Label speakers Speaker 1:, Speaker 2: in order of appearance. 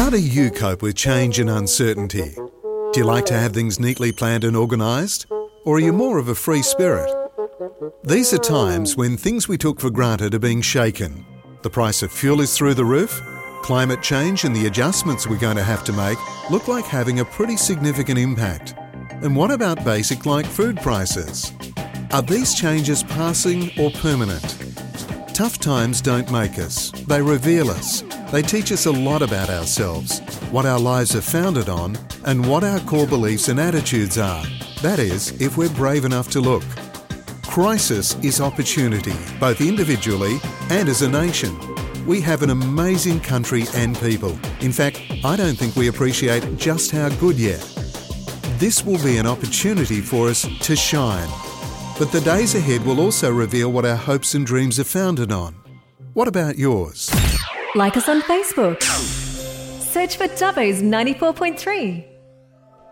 Speaker 1: How do you cope with change and uncertainty? Do you like to have things neatly planned and organised? Or are you more of a free spirit? These are times when things we took for granted are being shaken. The price of fuel is through the roof. Climate change and the adjustments we're going to have to make look like having a pretty significant impact. And what about basic like food prices? Are these changes passing or permanent? Tough times don't make us, they reveal us. They teach us a lot about ourselves, what our lives are founded on, and what our core beliefs and attitudes are. That is, if we're brave enough to look. Crisis is opportunity, both individually and as a nation. We have an amazing country and people. In fact, I don't think we appreciate just how good yet. This will be an opportunity for us to shine. But the days ahead will also reveal what our hopes and dreams are founded on. What about yours?
Speaker 2: Like us on Facebook. Search for Dubbo's 94.3.